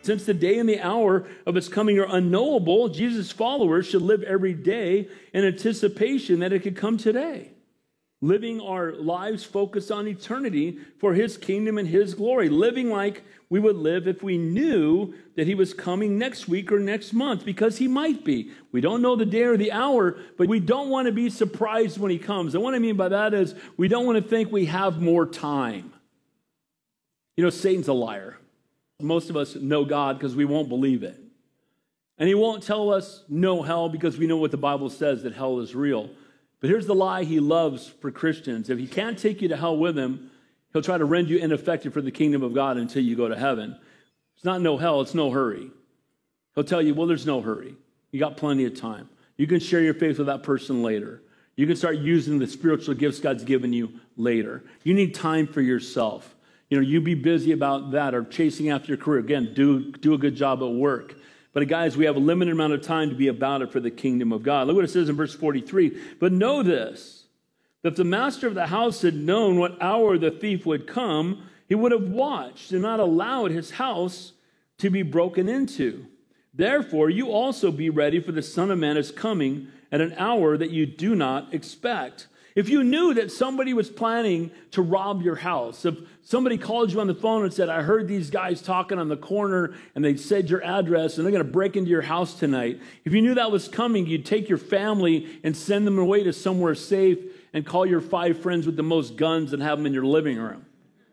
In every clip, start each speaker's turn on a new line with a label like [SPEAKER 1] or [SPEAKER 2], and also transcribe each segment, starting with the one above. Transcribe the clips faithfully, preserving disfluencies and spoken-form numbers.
[SPEAKER 1] Since the day and the hour of its coming are unknowable, Jesus' followers should live every day in anticipation that it could come today. Living our lives focused on eternity for his kingdom and his glory. Living like we would live if we knew that he was coming next week or next month, because he might be. We don't know the day or the hour, but we don't want to be surprised when he comes. And what I mean by that is we don't want to think we have more time. You know, Satan's a liar. Most of us know God because we won't believe it. And he won't tell us no hell because we know what the Bible says, that hell is real. But here's the lie he loves for Christians. If he can't take you to hell with him, he'll try to render you ineffective for the kingdom of God until you go to heaven. It's not no hell, it's no hurry. He'll tell you, well, there's no hurry. You got plenty of time. You can share your faith with that person later. You can start using the spiritual gifts God's given you later. You need time for yourself. You know, you be busy about that or chasing after your career. Again, do, do a good job at work. But guys, we have a limited amount of time to be about it for the kingdom of God. Look what it says in verse forty-three. But know this, that if the master of the house had known what hour the thief would come, he would have watched and not allowed his house to be broken into. Therefore, you also be ready, for the Son of Man is coming at an hour that you do not expect. If you knew that somebody was planning to rob your house, if somebody called you on the phone and said, I heard these guys talking on the corner and they said your address and they're going to break into your house tonight. If you knew that was coming, you'd take your family and send them away to somewhere safe and call your five friends with the most guns and have them in your living room.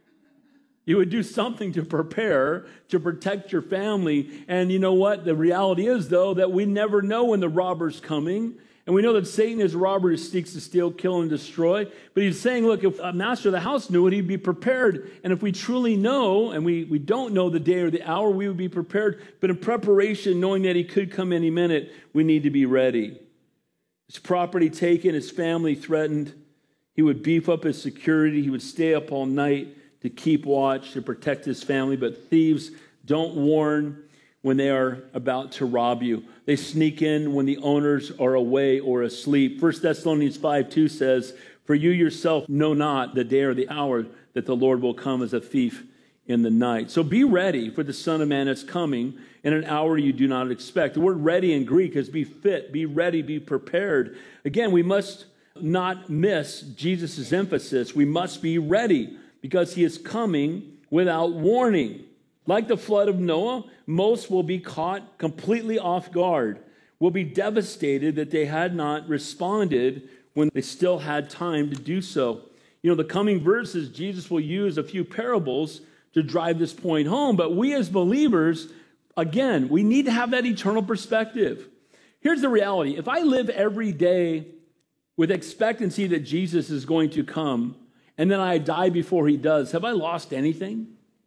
[SPEAKER 1] You would do something to prepare to protect your family. And you know what? The reality is, though, that we never know when the robber's coming. And we know that Satan is a robber who seeks to steal, kill, and destroy. But he's saying, look, if a master of the house knew it, he'd be prepared. And if we truly know, and we, we don't know the day or the hour, we would be prepared. But in preparation, knowing that he could come any minute, we need to be ready. His property taken, his family threatened. He would beef up his security. He would stay up all night to keep watch, to protect his family. But thieves don't warn when they are about to rob you. They sneak in when the owners are away or asleep. First Thessalonians five two says, for you yourself know not the day or the hour that the Lord will come as a thief in the night. So be ready, for the Son of Man is coming in an hour you do not expect. The word ready in Greek is be fit, be ready, be prepared. Again, we must not miss Jesus' emphasis. We must be ready because he is coming without warning. Like the flood of Noah, most will be caught completely off guard, will be devastated that they had not responded when they still had time to do so. You know, the coming verses, Jesus will use a few parables to drive this point home. But we as believers, again, we need to have that eternal perspective. Here's the reality. If I live every day with expectancy that Jesus is going to come, and then I die before he does, have I lost anything?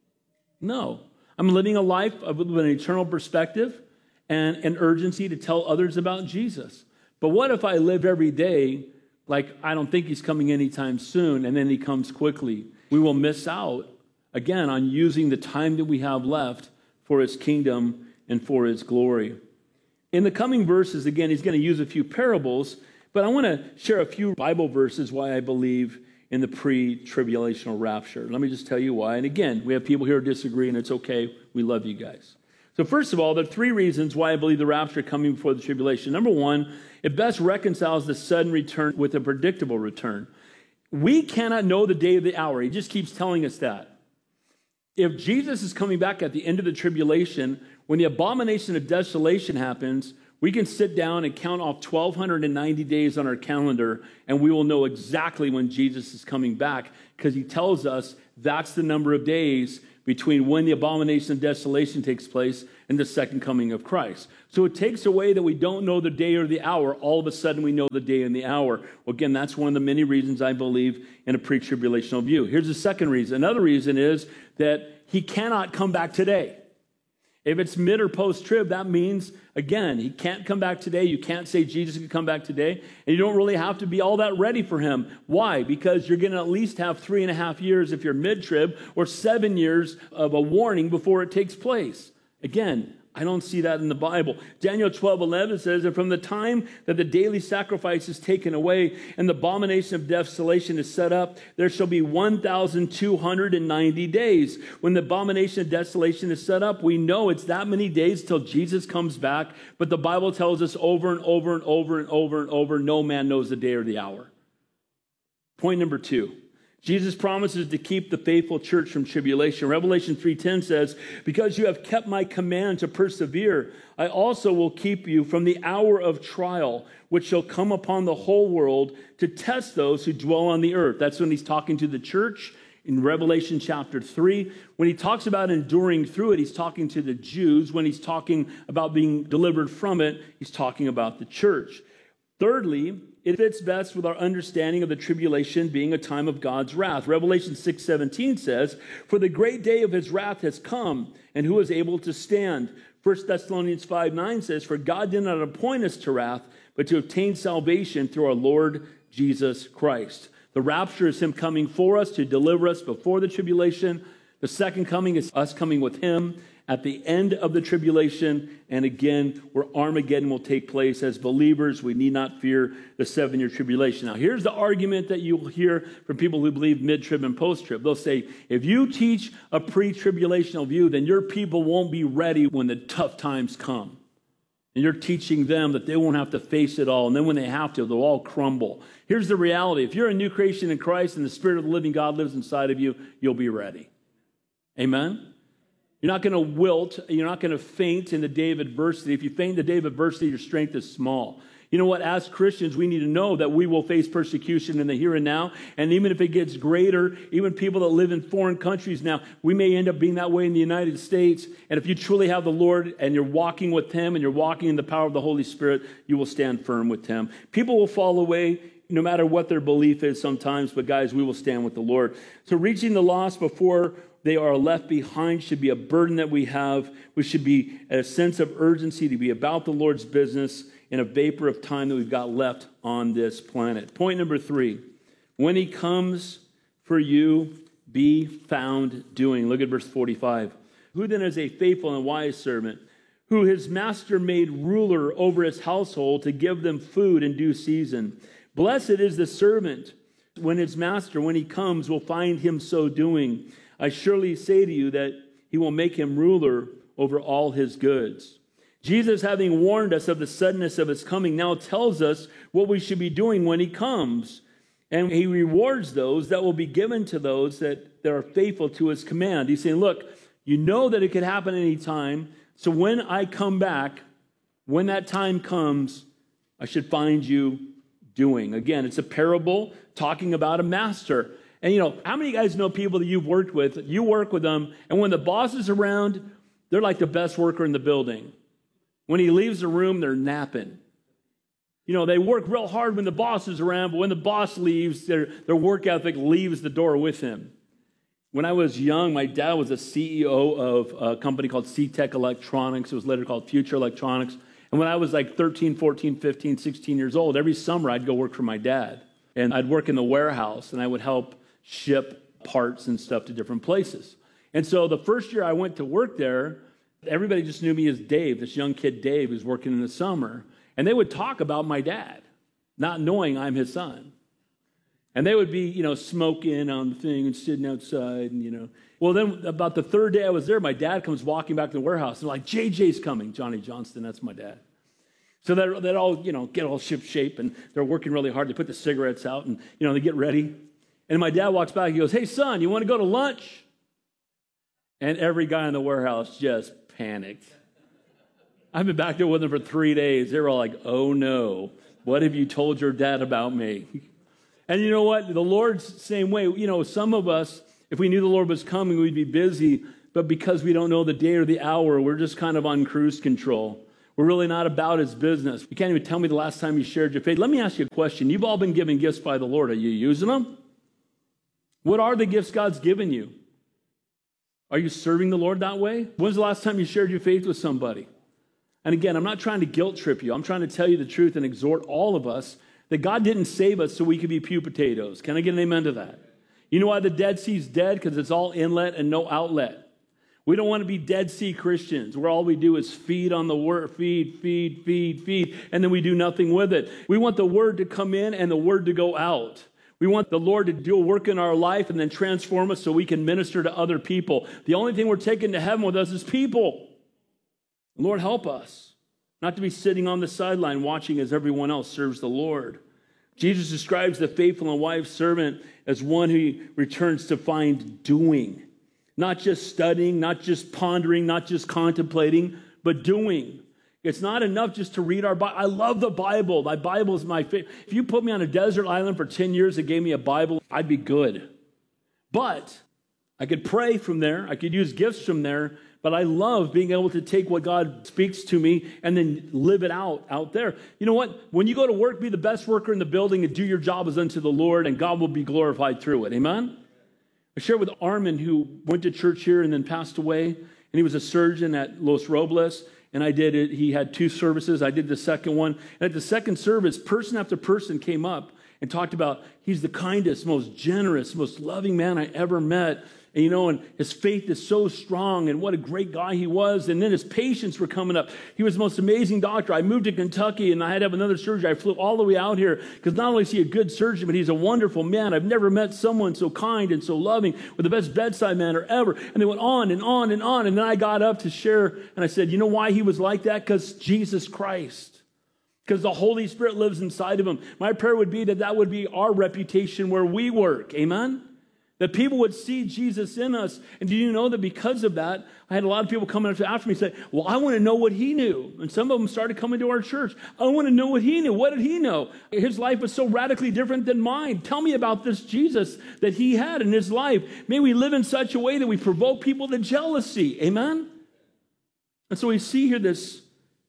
[SPEAKER 1] No. I'm living a life with an eternal perspective and an urgency to tell others about Jesus. But what if I live every day like I don't think he's coming anytime soon, and then he comes quickly? We will miss out, again, on using the time that we have left for his kingdom and for his glory. In the coming verses, again, he's going to use a few parables, but I want to share a few Bible verses why I believe in the pre-tribulational rapture. Let me just tell you why. And again, we have people here who disagree, and it's okay. We love you guys. So first of all, there are three reasons why I believe the rapture is coming before the tribulation. Number one, it best reconciles the sudden return with a predictable return. We cannot know the day of the hour. He just keeps telling us that. If Jesus is coming back at the end of the tribulation, when the abomination of desolation happens, we can sit down and count off twelve ninety days on our calendar, and we will know exactly when Jesus is coming back, because he tells us that's the number of days between when the abomination of desolation takes place and the second coming of Christ. So it takes away that we don't know the day or the hour. All of a sudden we know the day and the hour. Well, again, that's one of the many reasons I believe in a pre-tribulational view. Here's the second reason. Another reason is that he cannot come back today. If it's mid or post-trib, that means, again, he can't come back today. You can't say Jesus could come back today. And you don't really have to be all that ready for him. Why? Because you're going to at least have three and a half years if you're mid-trib, or seven years of a warning before it takes place. Again, I don't see that in the Bible. Daniel twelve eleven says that from the time that the daily sacrifice is taken away and the abomination of desolation is set up, there shall be one thousand two hundred ninety days. When the abomination of desolation is set up, we know it's that many days till Jesus comes back, but the Bible tells us over and over and over and over and over, no man knows the day or the hour. Point number two. Jesus promises to keep the faithful church from tribulation. Revelation three ten says, because you have kept my command to persevere, I also will keep you from the hour of trial, which shall come upon the whole world to test those who dwell on the earth. That's when he's talking to the church in Revelation chapter three. When he talks about enduring through it, he's talking to the Jews. When he's talking about being delivered from it, he's talking about the church. Thirdly, it fits best with our understanding of the tribulation being a time of God's wrath. Revelation six seventeen says, for the great day of his wrath has come, and who is able to stand? First Thessalonians five nine says, for God did not appoint us to wrath, but to obtain salvation through our Lord Jesus Christ. The rapture is him coming for us to deliver us before the tribulation. The second coming is us coming with him at the end of the tribulation, and again, where Armageddon will take place. As believers, we need not fear the seven-year tribulation. Now, here's the argument that you'll hear from people who believe mid-trib and post-trib. They'll say, if you teach a pre-tribulational view, then your people won't be ready when the tough times come. And you're teaching them that they won't have to face it all, and then when they have to, they'll all crumble. Here's the reality. If you're a new creation in Christ and the Spirit of the living God lives inside of you, you'll be ready. Amen? You're not going to wilt. You're not going to faint in the day of adversity. If you faint in the day of adversity, your strength is small. You know what? As Christians, we need to know that we will face persecution in the here and now. And even if it gets greater, even people that live in foreign countries now, we may end up being that way in the United States. And if you truly have the Lord and you're walking with him and you're walking in the power of the Holy Spirit, you will stand firm with him. People will fall away no matter what their belief is sometimes. But guys, we will stand with the Lord. So reaching the lost before they are left behind should be a burden that we have. We should be at a sense of urgency to be about the Lord's business in a vapor of time that we've got left on this planet. Point number three, when he comes for you, be found doing. Look at verse forty-five. Who then is a faithful and wise servant, who his master made ruler over his household to give them food in due season? Blessed is the servant when his master, when he comes, will find him so doing. I surely say to you that he will make him ruler over all his goods. Jesus, having warned us of the suddenness of his coming, now tells us what we should be doing when he comes. And he rewards those that will be given to those that, that are faithful to his command. He's saying, look, you know that it could happen any time. So when I come back, when that time comes, I should find you doing. Again, it's a parable talking about a master. And, you know, how many of you guys know people that you've worked with? You work with them, and when the boss is around, they're like the best worker in the building. When he leaves the room, they're napping. You know, they work real hard when the boss is around, but when the boss leaves, their, their work ethic leaves the door with him. When I was young, my dad was a C E O of a company called C-Tech Electronics. It was later called Future Electronics. And when I was like thirteen, fourteen, fifteen, sixteen years old, every summer I'd go work for my dad. And I'd work in the warehouse, and I would help ship parts and stuff to different places. And so the first year I went to work there, everybody just knew me as Dave, this young kid Dave who's working in the summer. And they would talk about my dad, not knowing I'm his son. And they would be, you know, smoking on the thing and sitting outside and, you know. Well, then about the third day I was there, my dad comes walking back to the warehouse. And they're like, J J's coming. Johnny Johnston, that's my dad. So they're, they're all, you know, get all ship shape, and they're working really hard. They put the cigarettes out, and, you know, they get ready. And my dad walks back. He goes, hey, son, you want to go to lunch? And every guy in the warehouse just panicked. I've been back there with them for three days. They were all like, oh, no. What have you told your dad about me? And you know what? The Lord's the same way. You know, some of us, if we knew the Lord was coming, we'd be busy. But because we don't know the day or the hour, we're just kind of on cruise control. We're really not about his business. You can't even tell me the last time you shared your faith. Let me ask you a question. You've all been given gifts by the Lord. Are you using them? What are the gifts God's given you? Are you serving the Lord that way? When's the last time you shared your faith with somebody? And again, I'm not trying to guilt trip you. I'm trying to tell you the truth and exhort all of us that God didn't save us so we could be pew potatoes. Can I get an amen to that? You know why the Dead Sea's dead? Because it's all inlet and no outlet. We don't want to be Dead Sea Christians where all we do is feed on the word, feed, feed, feed, feed, and then we do nothing with it. We want the word to come in and the word to go out. We want the Lord to do a work in our life and then transform us so we can minister to other people. The only thing we're taking to heaven with us is people. Lord, help us not to be sitting on the sideline watching as everyone else serves the Lord. Jesus describes the faithful and wise servant as one who returns to find doing. Not just studying, not just pondering, not just contemplating, but doing. It's not enough just to read our Bible. I love the Bible. My Bible is my favorite. If you put me on a desert island for ten years and gave me a Bible, I'd be good. But I could pray from there. I could use gifts from there. But I love being able to take what God speaks to me and then live it out out there. You know what? When you go to work, be the best worker in the building and do your job as unto the Lord, and God will be glorified through it. Amen? I shared with Armin, who went to church here and then passed away, and he was a surgeon at Los Robles, and I did it. He had two services. I did the second one. And at the second service, person after person came up and talked about he's the kindest, most generous, most loving man I ever met. And, you know, and his faith is so strong, and what a great guy he was. And then his patients were coming up. He was the most amazing doctor. I moved to Kentucky, and I had to have another surgery. I flew all the way out here because not only is he a good surgeon, but he's a wonderful man. I've never met someone so kind and so loving with the best bedside manner ever. And they went on and on and on. And then I got up to share, and I said, you know why he was like that? Because Jesus Christ. Because the Holy Spirit lives inside of him. My prayer would be that that would be our reputation where we work. Amen? That people would see Jesus in us. And do you know that because of that, I had a lot of people coming up after me and say, well, I want to know what he knew. And some of them started coming to our church. I want to know what he knew. What did he know? His life was so radically different than mine. Tell me about this Jesus that he had in his life. May we live in such a way that we provoke people to jealousy. Amen? And so we see here this,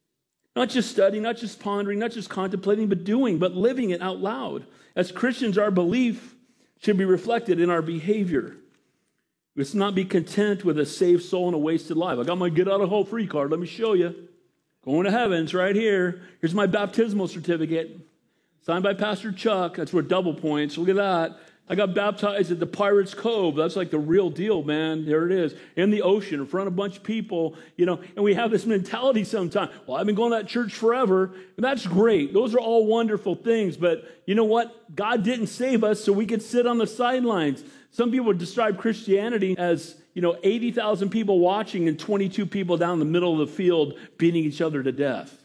[SPEAKER 1] not just studying, not just pondering, not just contemplating, but doing, but living it out loud. As Christians, our belief should be reflected in our behavior. Let's not be content with a saved soul and a wasted life. I got my get out of hell free card. Let me show you. Going to heaven, it's right here. Here's my baptismal certificate. Signed by Pastor Chuck. That's worth double points. Look at that. I got baptized at the Pirates Cove. That's like the real deal, man. There it is. In the ocean, in front of a bunch of people, you know, and we have this mentality sometimes. Well, I've been going to that church forever. And that's great. Those are all wonderful things. But you know what? God didn't save us so we could sit on the sidelines. Some people describe Christianity as, you know, eighty thousand people watching and twenty-two people down the middle of the field beating each other to death,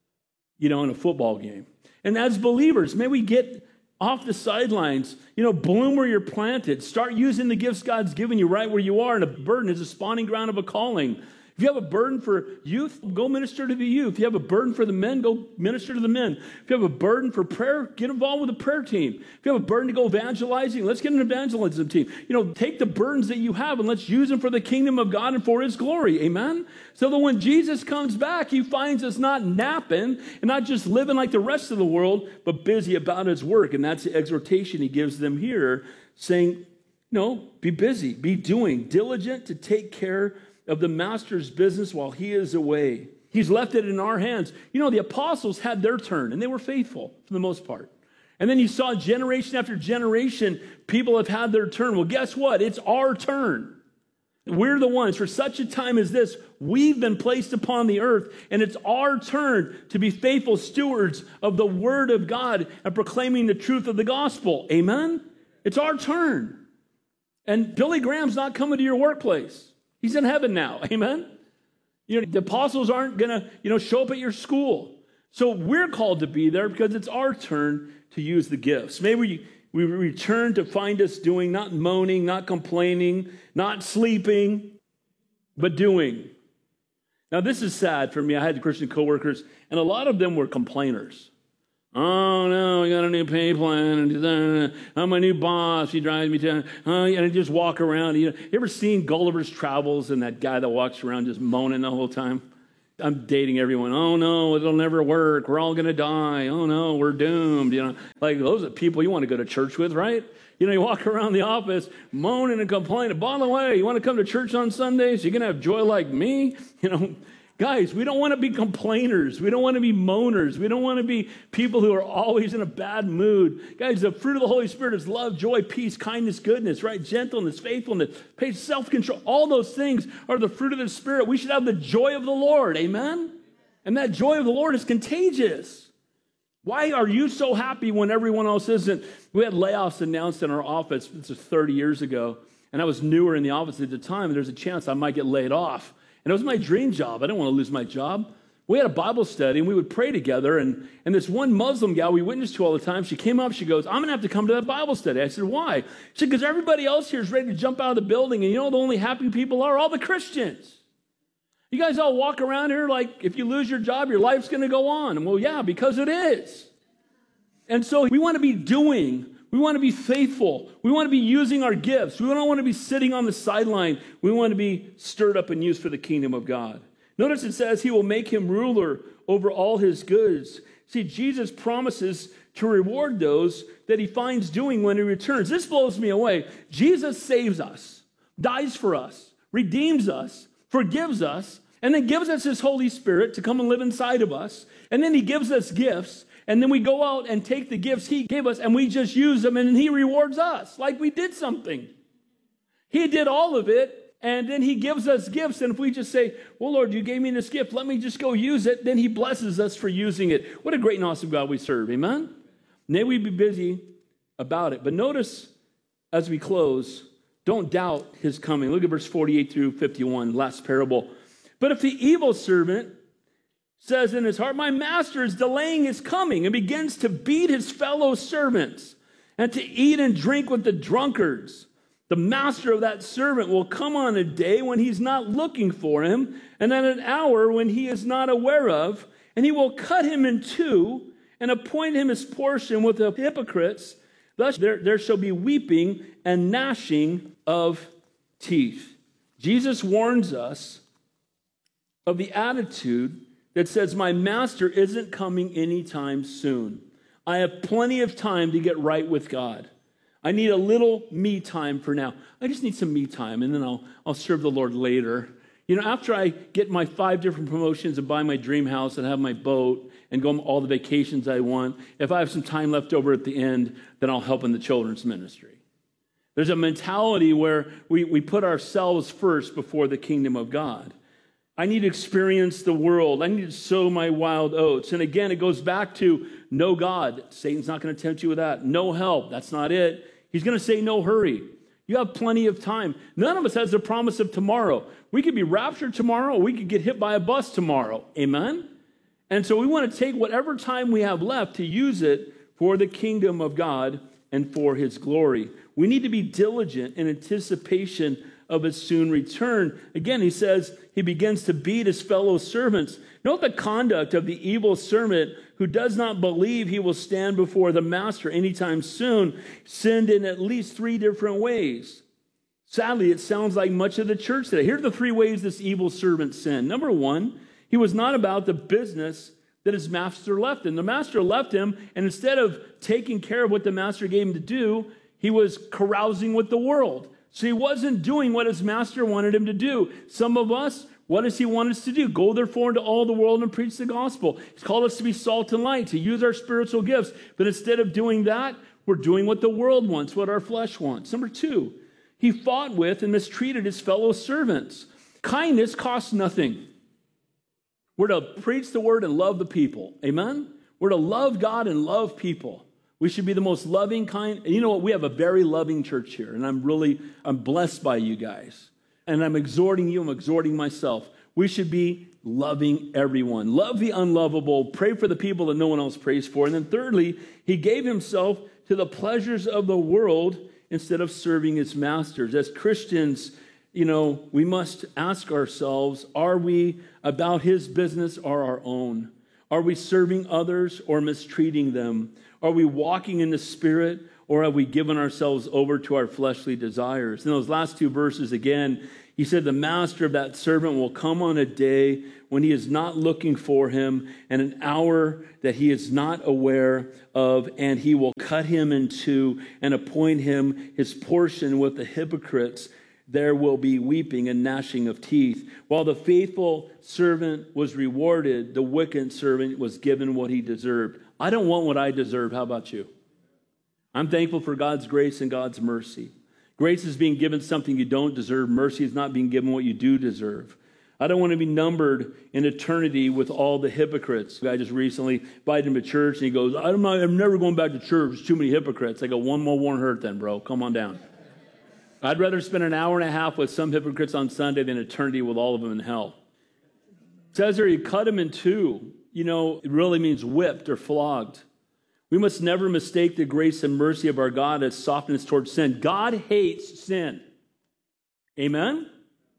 [SPEAKER 1] you know, in a football game. And as believers, may we get off the sidelines, you know, bloom where you're planted. Start using the gifts God's given you right where you are. And a burden is a spawning ground of a calling. If you have a burden for youth, go minister to the youth. If you have a burden for the men, go minister to the men. If you have a burden for prayer, get involved with the prayer team. If you have a burden to go evangelizing, let's get an evangelism team. You know, take the burdens that you have and let's use them for the kingdom of God and for his glory. Amen? So that when Jesus comes back, he finds us not napping and not just living like the rest of the world, but busy about his work. And that's the exhortation he gives them here, saying, no, be busy, be doing, diligent to take care of the master's business while he is away. He's left it in our hands. You know, the apostles had their turn, and they were faithful for the most part. And then you saw generation after generation, people have had their turn. Well, guess what? It's our turn. We're the ones, for such a time as this, we've been placed upon the earth, and it's our turn to be faithful stewards of the word of God and proclaiming the truth of the gospel. Amen? It's our turn. And Billy Graham's not coming to your workplace. He's in heaven now. Amen? You know, the apostles aren't going to, you know, show up at your school. So we're called to be there because it's our turn to use the gifts. Maybe we, we return to find us doing, not moaning, not complaining, not sleeping, but doing. Now, this is sad for me. I had Christian coworkers, and a lot of them were complainers. Oh, no, I got a new pay plan. And uh, I'm my new boss. He drives me down. Oh, and I just walk around. You know, you ever seen Gulliver's Travels and that guy that walks around just moaning the whole time? I'm dating everyone. Oh, no, it'll never work. We're all going to die. Oh, no, we're doomed. You know, like those are people you want to go to church with, right? You know, you walk around the office moaning and complaining. By the way, you want to come to church on Sundays? You're going to have joy like me? You know, Guys, we don't want to be complainers. We don't want to be moaners. We don't want to be people who are always in a bad mood. Guys, the fruit of the Holy Spirit is love, joy, peace, kindness, goodness, right? Gentleness, faithfulness, patience, self-control. All those things are the fruit of the Spirit. We should have the joy of the Lord. Amen? And that joy of the Lord is contagious. Why are you so happy when everyone else isn't? We had layoffs announced in our office. This was thirty years ago. And I was newer in the office at the time. And there's a chance I might get laid off. And it was my dream job. I didn't want to lose my job. We had a Bible study, and we would pray together. And, and this one Muslim gal we witnessed to all the time, she came up, she goes, I'm going to have to come to that Bible study. I said, why? She said, because everybody else here is ready to jump out of the building, and you know the only happy people are all the Christians. You guys all walk around here like if you lose your job, your life's going to go on. And well, yeah, because it is. And so we want to be doing. We want to be faithful. We want to be using our gifts. We don't want to be sitting on the sideline. We want to be stirred up and used for the kingdom of God. Notice it says he will make him ruler over all his goods. See, Jesus promises to reward those that he finds doing when he returns. This blows me away. Jesus saves us, dies for us, redeems us, forgives us, and then gives us his Holy Spirit to come and live inside of us. And then he gives us gifts. And then we go out and take the gifts he gave us and we just use them and he rewards us like we did something. He did all of it and then he gives us gifts. And if we just say, well, Lord, you gave me this gift, let me just go use it. Then he blesses us for using it. What a great and awesome God we serve. Amen? May we be busy about it. But notice as we close, don't doubt his coming. Look at verse forty-eight through fifty-one, last parable. But if the evil servant says in his heart, my master is delaying his coming, and begins to beat his fellow servants and to eat and drink with the drunkards, the master of that servant will come on a day when he's not looking for him, and at an hour when he is not aware of, and he will cut him in two and appoint him his portion with the hypocrites. Thus there, there shall be weeping and gnashing of teeth. Jesus warns us of the attitude that says, my master isn't coming anytime soon. I have plenty of time to get right with God. I need a little me time for now. I just need some me time, and then I'll, I'll serve the Lord later. You know, after I get my five different promotions and buy my dream house and have my boat and go on all the vacations I want, if I have some time left over at the end, then I'll help in the children's ministry. There's a mentality where we, we put ourselves first before the kingdom of God. I need to experience the world. I need to sow my wild oats. And again, it goes back to no God. Satan's not going to tempt you with that. No help. That's not it. He's going to say no hurry. You have plenty of time. None of us has the promise of tomorrow. We could be raptured tomorrow, or we could get hit by a bus tomorrow. Amen? And so we want to take whatever time we have left to use it for the kingdom of God and for his glory. We need to be diligent in anticipation of his soon return. Again, he says he begins to beat his fellow servants. Note the conduct of the evil servant who does not believe he will stand before the master anytime soon, sinned in at least three different ways. Sadly, it sounds like much of the church today. Here are the three ways this evil servant sinned. Number one, he was not about the business that his master left him. The master left him, and instead of taking care of what the master gave him to do, he was carousing with the world. So he wasn't doing what his master wanted him to do. Some of us, what does he want us to do? Go therefore into all the world and preach the gospel. He's called us to be salt and light, to use our spiritual gifts. But instead of doing that, we're doing what the world wants, what our flesh wants. Number two, he fought with and mistreated his fellow servants. Kindness costs nothing. We're to preach the word and love the people. Amen? We're to love God and love people. We should be the most loving, kind. And you know what? We have a very loving church here. And I'm really, I'm blessed by you guys. And I'm exhorting you, I'm exhorting myself. We should be loving everyone. Love the unlovable. Pray for the people that no one else prays for. And then thirdly, he gave himself to the pleasures of the world instead of serving his masters. As Christians, you know, we must ask ourselves, are we about his business or our own? Are we serving others or mistreating them? Are we walking in the Spirit, or have we given ourselves over to our fleshly desires? In those last two verses again, he said the master of that servant will come on a day when he is not looking for him, and an hour that he is not aware of, and he will cut him in two and appoint him his portion with the hypocrites. there will be weeping and gnashing of teeth. While the faithful servant was rewarded, the wicked servant was given what he deserved. I don't want what I deserve. How about you? I'm thankful for God's grace and God's mercy. Grace is being given something you don't deserve. Mercy is not being given what you do deserve. I don't want to be numbered in eternity with all the hypocrites. A guy just recently invited him to church, and he goes, I'm, not, I'm never going back to church. There's too many hypocrites. I go, one more won't hurt then, bro. Come on down. I'd rather spend an hour and a half with some hypocrites on Sunday than eternity with all of them in hell. It says there, he cut him in two. You know, it really means whipped or flogged. We must never mistake the grace and mercy of our God as softness towards sin. God hates sin. Amen?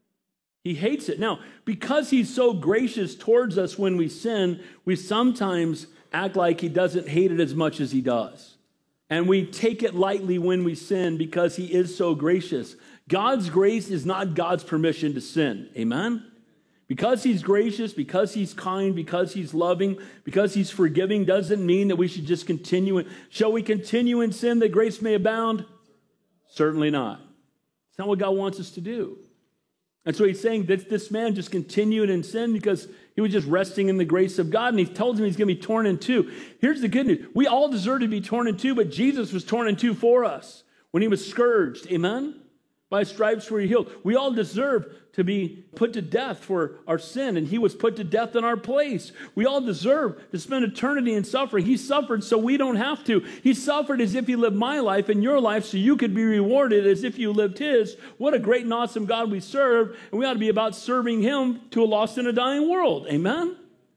[SPEAKER 1] He hates it. Now, because he's so gracious towards us when we sin, we sometimes act like he doesn't hate it as much as he does. And we take it lightly when we sin because he is so gracious. God's grace is not God's permission to sin. Amen? Because he's gracious, because he's kind, because he's loving, because he's forgiving, doesn't mean that we should just continue. In, shall we continue in sin that grace may abound? Certainly not. It's not what God wants us to do. And so he's saying that this man just continued in sin because he was just resting in the grace of God. And he told him he's going to be torn in two. Here's the good news. We all deserve to be torn in two, but Jesus was torn in two for us when he was scourged. Amen? By stripes were you healed. We all deserve to be put to death for our sin, and he was put to death in our place. We all deserve to spend eternity in suffering. He suffered so we don't have to. He suffered as if he lived my life and your life so you could be rewarded as if you lived his. What a great and awesome God we serve, and we ought to be about serving him to a lost and a dying world. Amen?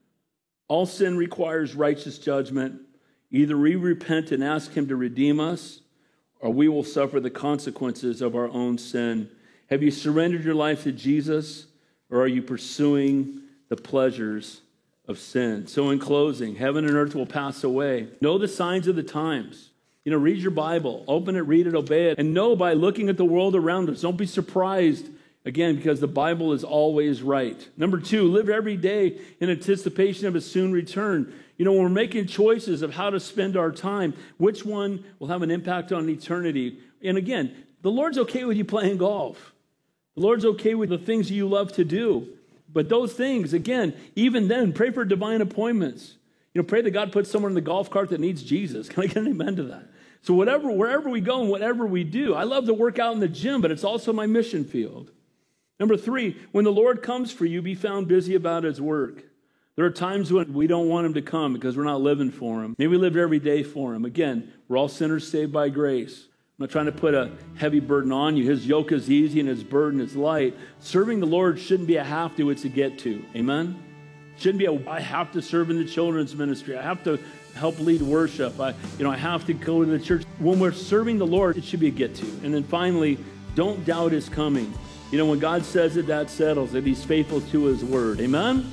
[SPEAKER 1] All sin requires righteous judgment. Either we repent and ask him to redeem us, or we will suffer the consequences of our own sin. Have you surrendered your life to Jesus, or are you pursuing the pleasures of sin? So in closing, heaven and earth will pass away. Know the signs of the times. You know, read your Bible. Open it, read it, obey it. And know by looking at the world around us. Don't be surprised, again, because the Bible is always right. Number two, live every day in anticipation of a soon return. You know, when we're making choices of how to spend our time, which one will have an impact on eternity? And again, the Lord's okay with you playing golf. The Lord's okay with the things you love to do. But those things, again, even then, pray for divine appointments. You know, pray that God puts someone in the golf cart that needs Jesus. Can I get an amen to that? So whatever, wherever we go and whatever we do, I love to work out in the gym, but it's also my mission field. Number three, when the Lord comes for you, be found busy about his work. There are times when we don't want him to come because we're not living for him. Maybe we live every day for him. Again, we're all sinners saved by grace. I'm not trying to put a heavy burden on you. His yoke is easy and his burden is light. Serving the Lord shouldn't be a have to, it's a get to. Amen? Shouldn't be a, I have to serve in the children's ministry. I have to help lead worship. I, you know, I have to go to the church. When we're serving the Lord, it should be a get to. And then finally, don't doubt his coming. You know, when God says it, that settles it. He's faithful to his word. Amen?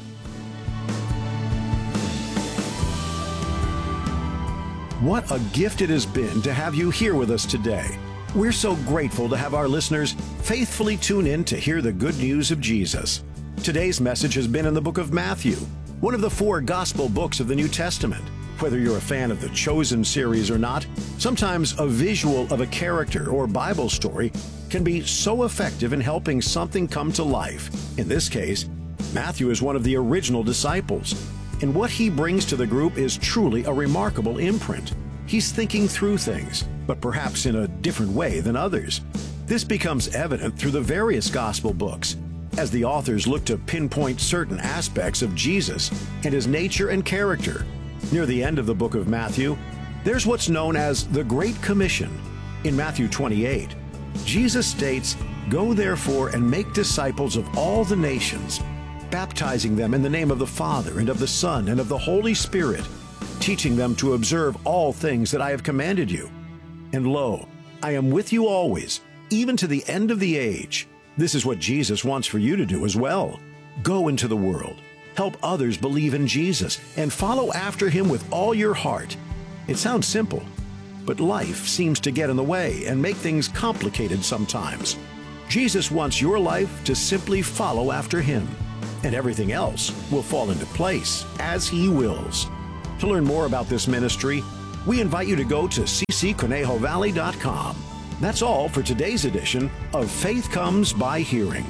[SPEAKER 2] What a gift it has been to have you here with us today. We're so grateful to have our listeners faithfully tune in to hear the good news of Jesus. Today's message has been in the book of Matthew, one of the four gospel books of the New Testament. Whether you're a fan of the Chosen series or not, sometimes a visual of a character or Bible story can be so effective in helping something come to life. In this case, Matthew is one of the original disciples, and what he brings to the group is truly a remarkable imprint. He's thinking through things, but perhaps in a different way than others. This becomes evident through the various gospel books, as the authors look to pinpoint certain aspects of Jesus and his nature and character. Near the end of the book of Matthew, there's what's known as the Great Commission. In Matthew twenty-eight, Jesus states, "Go therefore and make disciples of all the nations, baptizing them in the name of the Father and of the Son and of the Holy Spirit, teaching them to observe all things that I have commanded you. And lo, I am with you always, even to the end of the age." This is what Jesus wants for you to do as well. Go into the world, help others believe in Jesus, and follow after him with all your heart. It sounds simple, but life seems to get in the way and make things complicated sometimes. Jesus wants your life to simply follow after him, and everything else will fall into place as he wills. To learn more about this ministry, we invite you to go to c c conejo valley dot com. That's all for today's edition of Faith Comes by Hearing.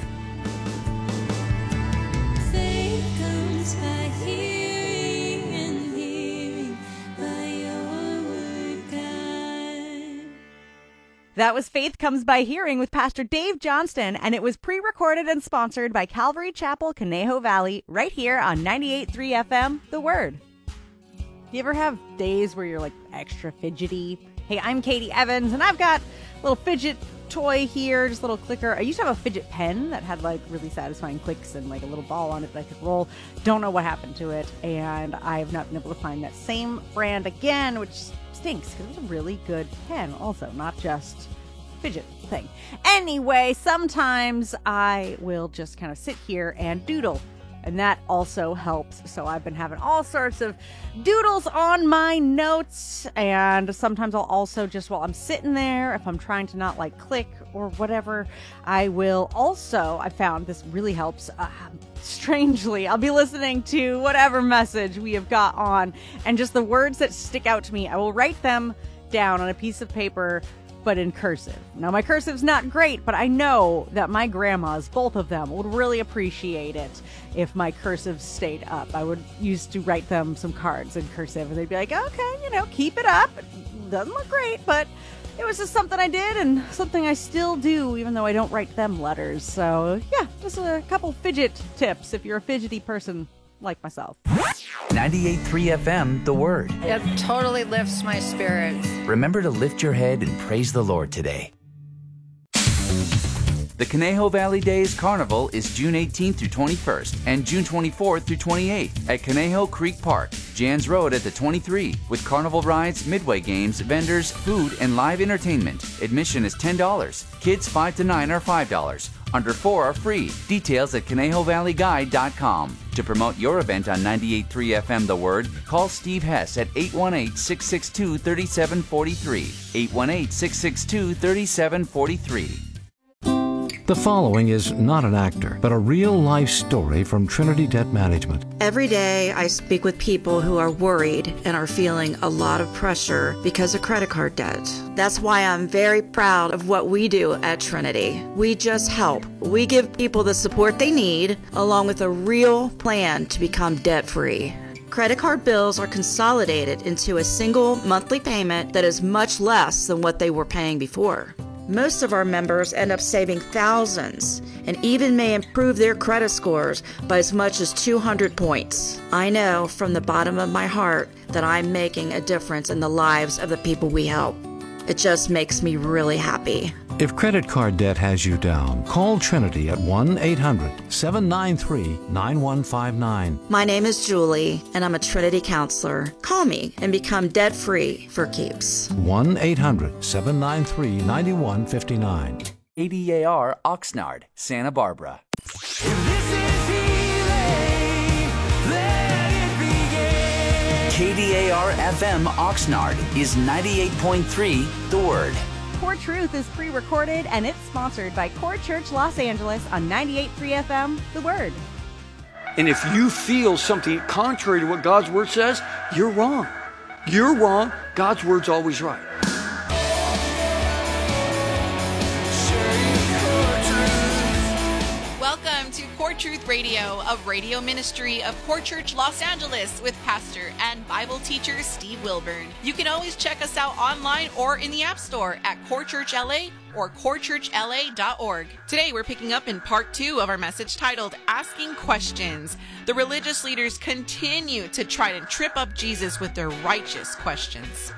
[SPEAKER 3] Faith comes by hearing, and hearing by your word, God.
[SPEAKER 4] That was Faith Comes by Hearing with Pastor Dave Johnston, and it was pre-recorded and sponsored by Calvary Chapel, Conejo Valley, right here on ninety-eight point three F M, The Word. You ever have days where you're like extra fidgety? Hey, I'm Katie Evans, and I've got a little fidget toy here, just a little clicker. I used to have a fidget pen that had like really satisfying clicks and like a little ball on it that I could roll. Don't know what happened to it, and I have not been able to find that same brand again, which stinks because it was a really good pen also, not just fidget thing. Anyway, sometimes I will just kind of sit here and doodle, and that also helps. So I've been having all sorts of doodles on my notes, and sometimes I'll also just, while I'm sitting there, if I'm trying to not like click or whatever, I will also, I found this really helps. Uh, strangely, I'll be listening to whatever message we have got on, and just the words that stick out to me, I will write them down on a piece of paper, but in cursive. Now, my cursive's not great, but I know that my grandmas, both of them, would really appreciate it if my cursive stayed up. I would used to write them some cards in cursive, and they'd be like, okay, you know, keep it up. It doesn't look great, but it was just something I did and something I still do, even though I don't write them letters. So, yeah, just a couple fidget tips if you're a fidgety person like myself.
[SPEAKER 5] ninety-eight point three F M, The Word.
[SPEAKER 6] It totally lifts my spirits.
[SPEAKER 5] Remember to lift your head and praise the Lord today. The Conejo Valley Days Carnival is June eighteenth through twenty-first and June twenty-fourth through twenty-eighth at Conejo Creek Park, Jans Road at the twenty-three, with carnival rides, midway games, vendors, food, and live entertainment. Admission is ten dollars. Kids five to nine are five dollars. Under four are free. Details at conejo valley guide dot com. To promote your event on ninety-eight point three F M The Word, call Steve Hess at eight one eight, six six two, three seven four three. eight one eight, six six two, three seven four three.
[SPEAKER 7] The following is not an actor, but a real-life story from Trinity Debt Management.
[SPEAKER 8] Every day I speak with people who are worried and are feeling a lot of pressure because of credit card debt. That's why I'm very proud of what we do at Trinity. We just help. We give people the support they need, along with a real plan to become debt-free. Credit card bills are consolidated into a single monthly payment that is much less than what they were paying before. Most of our members end up saving thousands and even may improve their credit scores by as much as two hundred points. I know from the bottom of my heart that I'm making a difference in the lives of the people we help. It just makes me really happy.
[SPEAKER 7] If credit card debt has you down, call Trinity at one eight hundred, seven nine three, nine one five nine.
[SPEAKER 8] My name is Julie, and I'm a Trinity counselor. Call me and become debt-free for keeps.
[SPEAKER 7] one eight hundred, seven nine three, nine one five nine.
[SPEAKER 5] A D A R Oxnard, Santa Barbara. K D A R F M Oxnard is ninety-eight point three The Word.
[SPEAKER 4] Core Truth is pre-recorded, and it's sponsored by Core Church Los Angeles on ninety-eight point three F M, The Word.
[SPEAKER 9] And if you feel something contrary to what God's Word says, you're wrong. You're wrong. God's Word's always right.
[SPEAKER 10] Welcome to Core Truth Radio, a radio ministry of Core Church Los Angeles with pastor and Bible teacher Steve Wilburn. You can always check us out online or in the App Store at Core Church L A or core church L A dot org. Today we're picking up in part two of our message titled Asking Questions. The religious leaders continue to try to trip up Jesus with their righteous questions.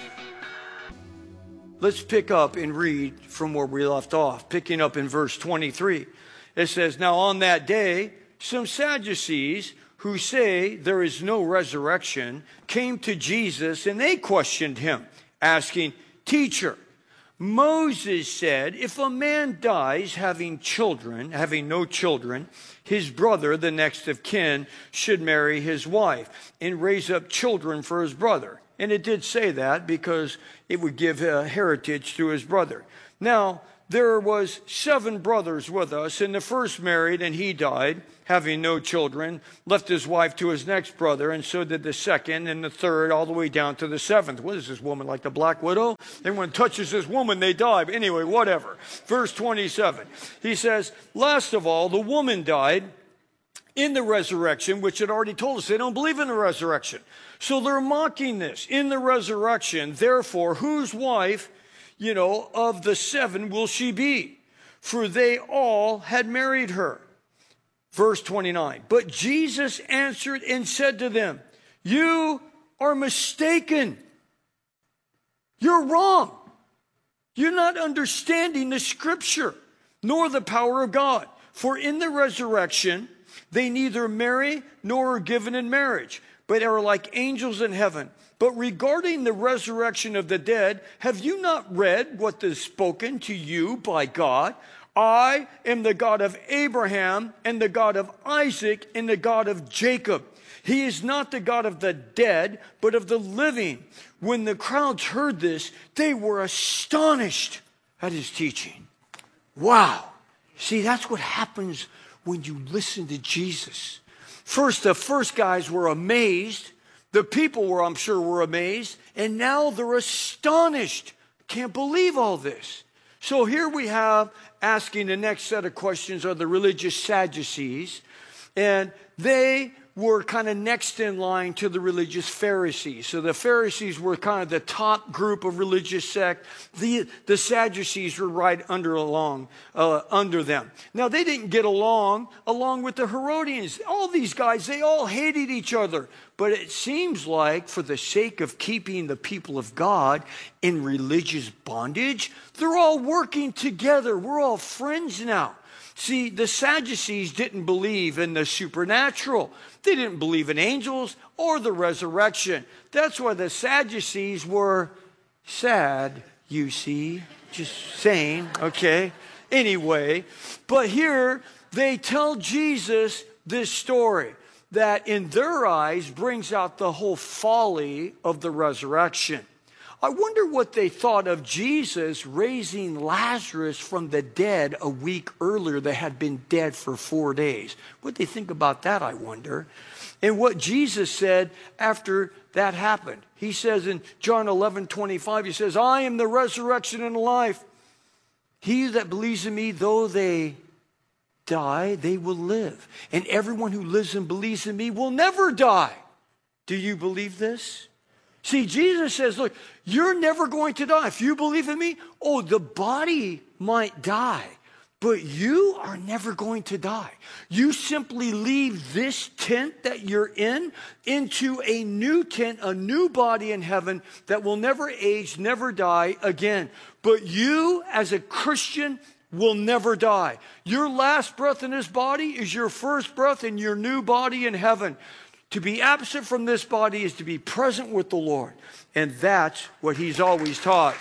[SPEAKER 9] Let's pick up and read from where we left off, picking up in verse twenty-three. It says, "Now on that day, some Sadducees who say there is no resurrection came to Jesus, and they questioned him, asking, 'Teacher, Moses said, if a man dies having children, having no children, his brother, the next of kin, should marry his wife and raise up children for his brother.' And it did say that because it would give a heritage to his brother. Now, there was seven brothers with us, and the first married, and he died, having no children, left his wife to his next brother, and so did the second and the third, all the way down to the seventh. What is this woman, like the Black Widow? Anyone touches this woman, they die. But anyway, whatever. Verse twenty-seven, he says, last of all, the woman died in the resurrection, which had already told us they don't believe in the resurrection. So they're mocking this. In the resurrection, therefore, whose wife, you know, of the seven will she be? For they all had married her. Verse twenty-nine, but Jesus answered and said to them, you are mistaken. You're wrong. You're not understanding the scripture, nor the power of God. For in the resurrection, they neither marry nor are given in marriage, but are like angels in heaven. But regarding the resurrection of the dead, have you not read what is spoken to you by God? I am the God of Abraham and the God of Isaac and the God of Jacob. He is not the God of the dead, but of the living. When the crowds heard this, they were astonished at his teaching. Wow. See, that's what happens when you listen to Jesus. First, the first guys were amazed. The people were, I'm sure, were amazed. And now they're astonished. Can't believe all this. So here we have asking the next set of questions are the religious Sadducees. And they were kind of next in line to the religious Pharisees. So the Pharisees were kind of the top group of religious sect. The, the Sadducees were right under along uh, under them. Now they didn't get along along with the Herodians. All these guys, they all hated each other. But it seems like for the sake of keeping the people of God in religious bondage, they're all working together. We're all friends now. See, the Sadducees didn't believe in the supernatural. They didn't believe in angels or the resurrection. That's why the Sadducees were sad, you see. Just saying, okay? Anyway, but here they tell Jesus this story that in their eyes brings out the whole folly of the resurrection. I wonder what they thought of Jesus raising Lazarus from the dead a week earlier that had been dead for four days. What they think about that, I wonder. And what Jesus said after that happened. He says in John eleven twenty-five, he says, I am the resurrection and the life. He that believes in me, though they die, they will live. And everyone who lives and believes in me will never die. Do you believe this? See, Jesus says, look, you're never going to die. If you believe in me, oh, the body might die, but you are never going to die. You simply leave this tent that you're in into a new tent, a new body in heaven that will never age, never die again. But you, as a Christian, will never die. Your last breath in this body is your first breath in your new body in heaven. To be absent from this body is to be present with the Lord. And that's what he's always taught.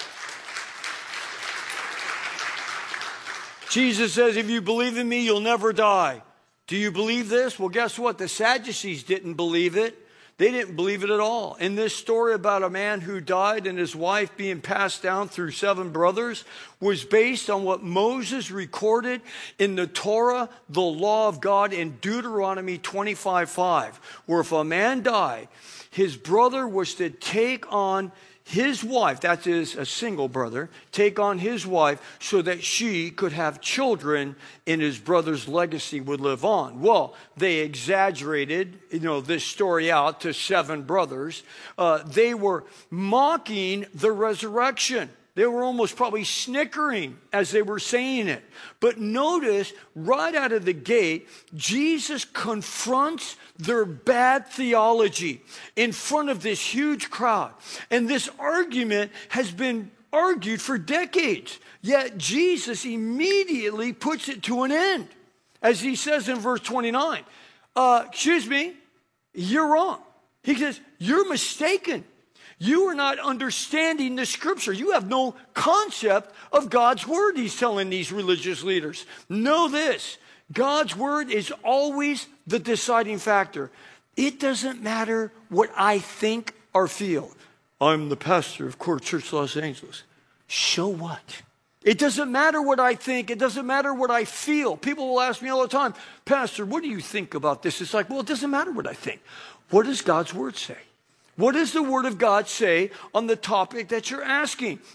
[SPEAKER 9] Jesus says, if you believe in me, you'll never die. Do you believe this? Well, guess what? The Sadducees didn't believe it. They didn't believe it at all. And this story about a man who died and his wife being passed down through seven brothers was based on what Moses recorded in the Torah, the law of God, in Deuteronomy twenty-five five, where if a man died, his brother was to take on his wife, that is a single brother, take on his wife so that she could have children and his brother's legacy would live on. Well, they exaggerated, you know, this story out to seven brothers. Uh, they were mocking the resurrection. They were almost probably snickering as they were saying it. But notice, right out of the gate, Jesus confronts their bad theology in front of this huge crowd. And this argument has been argued for decades. Yet Jesus immediately puts it to an end. As he says in verse twenty-nine, uh, excuse me, you're wrong. He says, you're mistaken. You are not understanding the scripture. You have no concept of God's word, he's telling these religious leaders. Know this, God's word is always the deciding factor. It doesn't matter what I think or feel. I'm the pastor of Court Church Los Angeles. So what? It doesn't matter what I think. It doesn't matter what I feel. People will ask me all the time, Pastor, what do you think about this? It's like, well, it doesn't matter what I think. What does God's word say? What does the word of God say on the topic that you're asking?